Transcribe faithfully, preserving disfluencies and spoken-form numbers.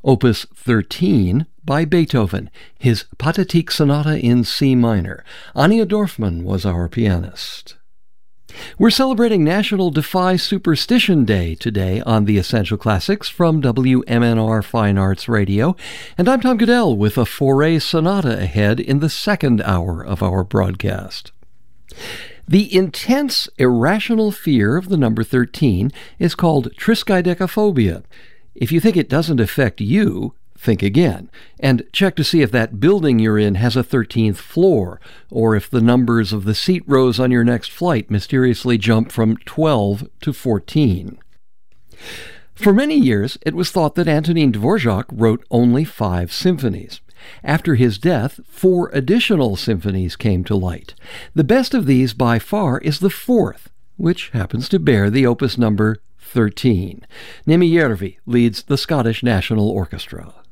Opus thirteen by Beethoven, his Pathetique Sonata in C minor. Anya Dorfman was our pianist. We're celebrating National Defy Superstition Day today on The Essential Classics from W M N R Fine Arts Radio, and I'm Tom Goodell with a Fauré Sonata ahead in the second hour of our broadcast. The intense, irrational fear of the number thirteen is called triskaidekaphobia. If you think it doesn't affect you, think again, and check to see if that building you're in has a thirteenth floor, or if the numbers of the seat rows on your next flight mysteriously jump from twelve to fourteen. For many years, it was thought that Antonin Dvorak wrote only five symphonies. After his death, four additional symphonies came to light. The best of these by far is the fourth, which happens to bear the opus number thirteen. Nimi Järvi leads the Scottish National Orchestra.